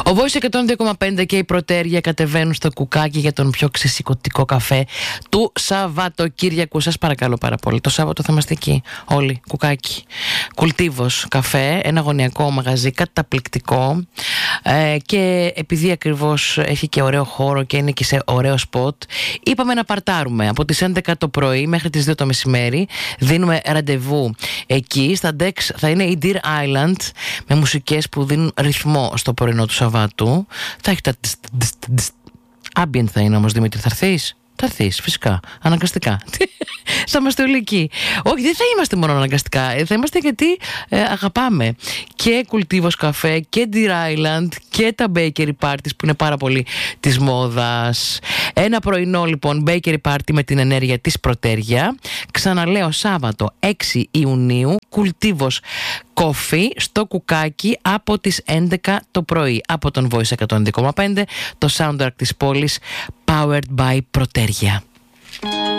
Ο Voice 102,5 και η Πρωτέρια κατεβαίνουν στο κουκάκι για τον πιο ξεσηκωτικό καφέ του Σαββατοκύριακου. Σας παρακαλώ πάρα πολύ. Το Σάββατο θα είμαστε εκεί όλοι. Κουκάκι. Κουλτίβος καφέ, ένα γωνιακό μαγαζί καταπληκτικό. Και επειδή ακριβώς έχει και ωραίο χώρο και είναι και σε ωραίο σποτ, είπαμε να παρτάρουμε από τις 11 το πρωί μέχρι τις 2 το μεσημέρι. Δίνουμε ραντεβού εκεί. Στα Dex θα είναι η Deer Island με μουσικές που δίνουν ρυθμό στο πρωινό του Σαββάτου. Θα έχει τα ambient θα είναι όμως, Δημήτρη, θα έρθεις? Θα έρθεις, φυσικά, αναγκαστικά. Θα είμαστε όλοι εκεί. Όχι, δεν θα είμαστε μόνο αναγκαστικά. Θα είμαστε γιατί αγαπάμε και Κουλτίβος καφέ και Deer Island και τα bakery parties που είναι πάρα πολύ της μόδας. Ένα πρωινό λοιπόν bakery party με την ενέργεια της Πρωτέρια. Ξαναλέω, Σάββατο 6 Ιουνίου, Κουλτίβος Coffee στο κουκάκι από τις 11 το πρωί. Από τον Voice 102,5, το soundtrack της πόλης, powered by Πρωτέρια.